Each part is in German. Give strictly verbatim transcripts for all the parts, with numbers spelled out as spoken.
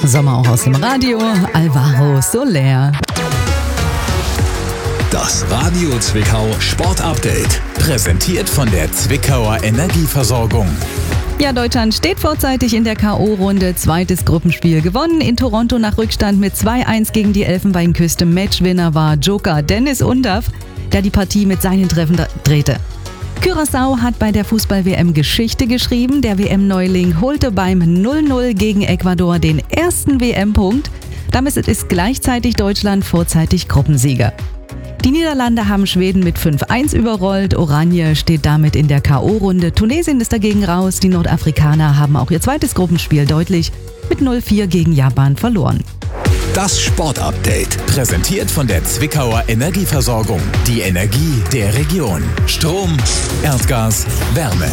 Sommer auch aus dem Radio, Alvaro Soler. Das Radio Zwickau Sport Update, präsentiert von der Zwickauer Energieversorgung. Ja, Deutschland steht vorzeitig in der K O-Runde. Zweites Gruppenspiel gewonnen. In Toronto nach Rückstand mit zwei eins gegen die Elfenbeinküste. Matchwinner war Joker Dennis Undaff, der die Partie mit seinen Treffen drehte. Curaçao hat bei der Fußball-W M Geschichte geschrieben. Der W M-Neuling holte beim null null gegen Ecuador den ersten W M-Punkt. Damit ist gleichzeitig Deutschland vorzeitig Gruppensieger. Die Niederlande haben Schweden mit fünf eins überrollt. Oranje steht damit in der K O-Runde. Tunesien ist dagegen raus. Die Nordafrikaner haben auch ihr zweites Gruppenspiel deutlich mit null vier gegen Japan verloren. Das Sportupdate, präsentiert von der Zwickauer Energieversorgung. Die Energie der Region. Strom, Erdgas, Wärme.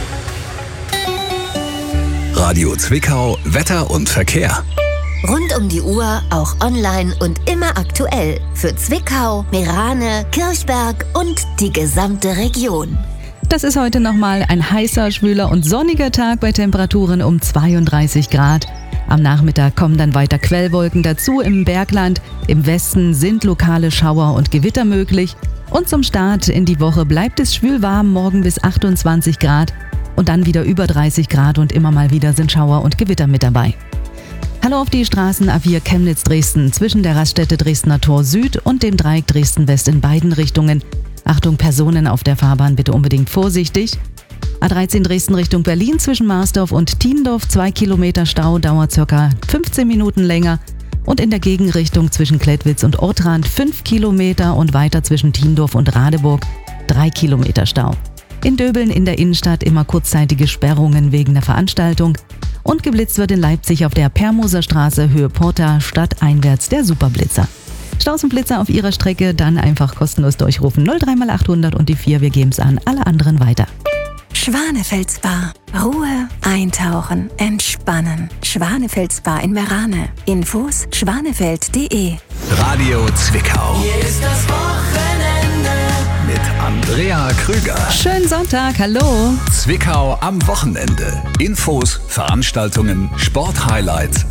Radio Zwickau, Wetter und Verkehr. Rund um die Uhr, auch online und immer aktuell. Für Zwickau, Meerane, Kirchberg und die gesamte Region. Das ist heute nochmal ein heißer, schwüler und sonniger Tag bei Temperaturen um zweiunddreißig Grad. Am Nachmittag kommen dann weiter Quellwolken dazu im Bergland. Im Westen sind lokale Schauer und Gewitter möglich. Und zum Start in die Woche bleibt es schwül warm, morgen bis achtundzwanzig Grad. Und dann wieder über dreißig Grad und immer mal wieder sind Schauer und Gewitter mit dabei. Hallo auf die Straßen A vier Chemnitz-Dresden zwischen der Raststätte Dresdner Tor Süd und dem Dreieck Dresden-West in beiden Richtungen. Achtung, Personen auf der Fahrbahn bitte unbedingt vorsichtig. A dreizehn Dresden Richtung Berlin zwischen Marsdorf und Tiendorf, zwei Kilometer Stau, dauert ca. fünfzehn Minuten länger. Und in der Gegenrichtung zwischen Klettwitz und Ortrand fünf Kilometer und weiter zwischen Tiendorf und Radeburg, drei Kilometer Stau. In Döbeln in der Innenstadt immer kurzzeitige Sperrungen wegen der Veranstaltung. Und geblitzt wird in Leipzig auf der Permoser Straße Höhe Porta stadteinwärts der Superblitzer. Staus und Blitzer auf ihrer Strecke, dann einfach kostenlos durchrufen null drei mal achthundert und die vier, wir geben's an alle anderen weiter. Schwanefeld Spa. Ruhe, eintauchen, entspannen. Schwanefeld Spa in Meerane. Infos schwanefeld punkt de. Radio Zwickau. Hier ist das Wochenende Mit Andrea Krüger. Schönen Sonntag, hallo. Zwickau am Wochenende. Infos, Veranstaltungen, Sporthighlights